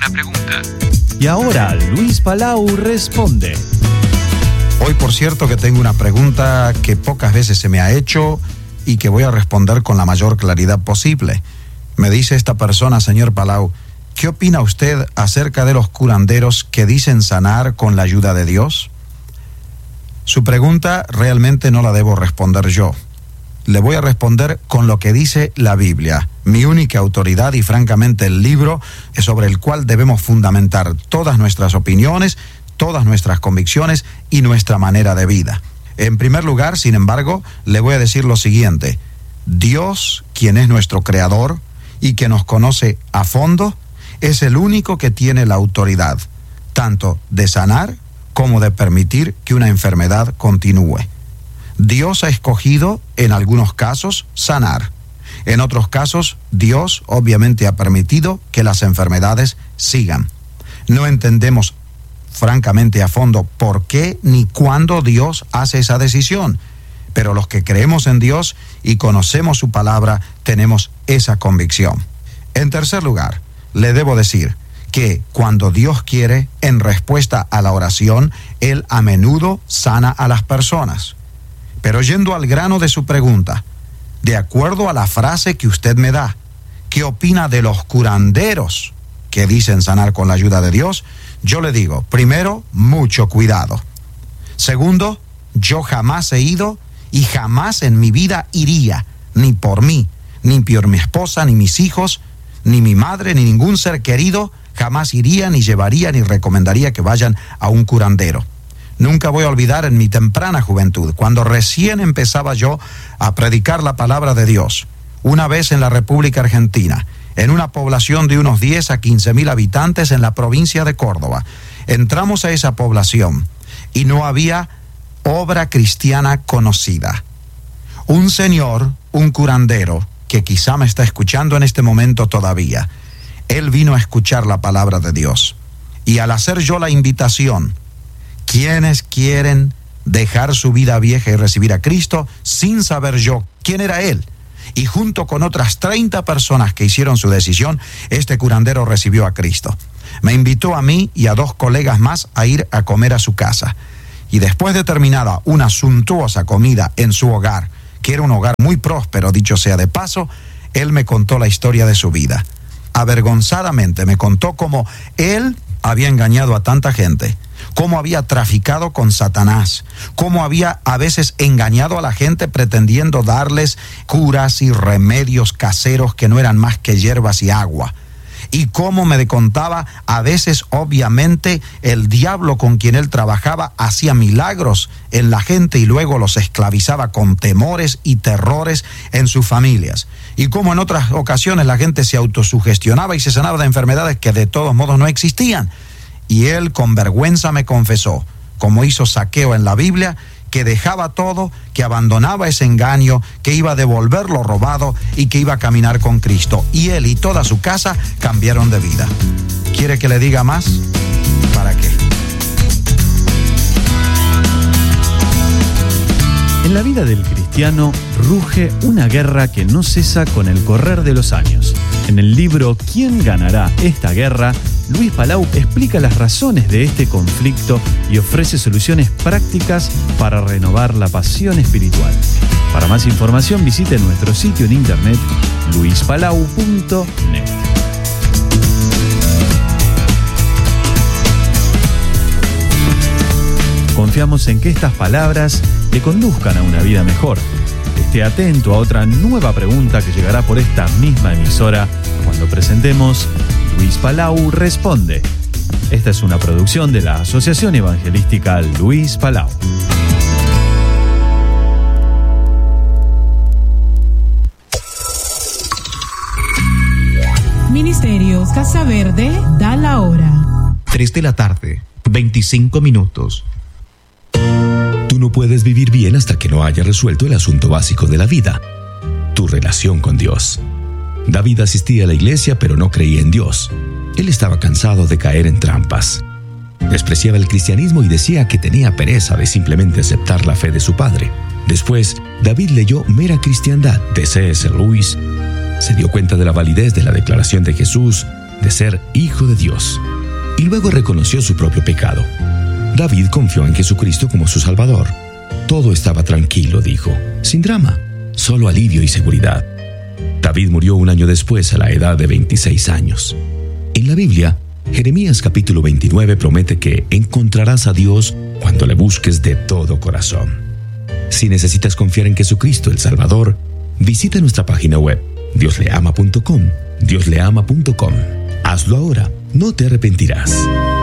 una pregunta. Y ahora Luis Palau responde. Hoy, por cierto, que tengo una pregunta que pocas veces se me ha hecho y que voy a responder con la mayor claridad posible. Me dice esta persona: señor Palau, ¿qué opina usted acerca de los curanderos que dicen sanar con la ayuda de Dios? Su pregunta realmente no la debo responder yo. Le voy a responder con lo que dice la Biblia, mi única autoridad y francamente el libro sobre el cual debemos fundamentar todas nuestras opiniones, todas nuestras convicciones y nuestra manera de vida. En primer lugar, sin embargo, le voy a decir lo siguiente: Dios, quien es nuestro creador y que nos conoce a fondo, es el único que tiene la autoridad, tanto de sanar como de permitir que una enfermedad continúe. Dios ha escogido, en algunos casos, sanar. En otros casos, Dios obviamente ha permitido que las enfermedades sigan. No entendemos francamente a fondo por qué ni cuándo Dios hace esa decisión, pero los que creemos en Dios y conocemos su palabra tenemos esa convicción. En tercer lugar, le debo decir que cuando Dios quiere, en respuesta a la oración, Él a menudo sana a las personas. Pero yendo al grano de su pregunta, de acuerdo a la frase que usted me da, ¿qué opina de los curanderos que dicen sanar con la ayuda de Dios? Yo le digo, primero, mucho cuidado. Segundo, yo jamás he ido y jamás en mi vida iría, ni por mí, ni por mi esposa, ni mis hijos, ni mi madre, ni ningún ser querido, jamás iría, ni llevaría, ni recomendaría que vayan a un curandero. Nunca voy a olvidar en mi temprana juventud, cuando recién empezaba yo a predicar la palabra de Dios, una vez en la República Argentina, en una población de unos 10 a 15,000 habitantes en la provincia de Córdoba. Entramos a esa población y no había obra cristiana conocida. Un señor, un curandero, que quizá me está escuchando en este momento todavía, él vino a escuchar la palabra de Dios. Y al hacer yo la invitación, ¿quiénes quieren dejar su vida vieja y recibir a Cristo? Sin saber yo quién era él. Y junto con otras 30 personas que hicieron su decisión, este curandero recibió a Cristo. Me invitó a mí y a 2 colegas más a ir a comer a su casa. Y después de terminada una suntuosa comida en su hogar, que era un hogar muy próspero, dicho sea de paso, él me contó la historia de su vida. Avergonzadamente me contó cómo él había engañado a tanta gente, cómo había traficado con Satanás, cómo había a veces engañado a la gente pretendiendo darles curas y remedios caseros que no eran más que hierbas y agua. Y cómo me contaba, a veces obviamente el diablo con quien él trabajaba hacía milagros en la gente y luego los esclavizaba con temores y terrores en sus familias. Y cómo en otras ocasiones la gente se autosugestionaba y se sanaba de enfermedades que de todos modos no existían. Y él con vergüenza me confesó, como hizo Zaqueo en la Biblia, que dejaba todo, que abandonaba ese engaño, que iba a devolver lo robado y que iba a caminar con Cristo. Y él y toda su casa cambiaron de vida. ¿Quiere que le diga más? ¿Para qué? En la vida del cristiano ruge una guerra que no cesa con el correr de los años. En el libro ¿Quién ganará esta guerra?, Luis Palau explica las razones de este conflicto y ofrece soluciones prácticas para renovar la pasión espiritual. Para más información visite nuestro sitio en internet luispalau.net. Confiamos en que estas palabras le conduzcan a una vida mejor. Esté atento a otra nueva pregunta que llegará por esta misma emisora cuando presentemos Luis Palau Responde. Esta es una producción de la Asociación Evangelística Luis Palau. Ministerios Casa Verde da la hora. 3 de la tarde, 25 minutos. Tú no puedes vivir bien hasta que no hayas resuelto el asunto básico de la vida, tu relación con Dios. David asistía a la iglesia, pero no creía en Dios. Él estaba cansado de caer en trampas. Despreciaba el cristianismo y decía que tenía pereza de simplemente aceptar la fe de su padre. Después, David leyó Mera Cristiandad de C.S. Lewis, se dio cuenta de la validez de la declaración de Jesús de ser hijo de Dios. Y luego reconoció su propio pecado. David confió en Jesucristo como su Salvador. Todo estaba tranquilo, dijo, sin drama, solo alivio y seguridad. David murió un año después a la edad de 26 años. En la Biblia, Jeremías capítulo 29 promete que encontrarás a Dios cuando le busques de todo corazón. Si necesitas confiar en Jesucristo el Salvador, visita nuestra página web diosleama.com. Diosleama.com. Hazlo ahora, no te arrepentirás.